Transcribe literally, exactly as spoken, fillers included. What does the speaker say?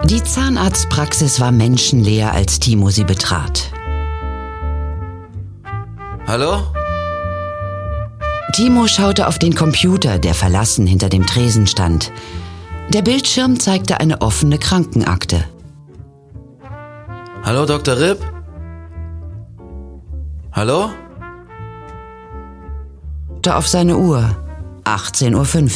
Die Zahnarztpraxis war menschenleer, als Timo sie betrat. Hallo? Timo schaute auf den Computer, der verlassen hinter dem Tresen stand. Der Bildschirm zeigte eine offene Krankenakte. Hallo, Doktor Ripp? Hallo? Da auf seine Uhr. achtzehn Uhr fünfzig.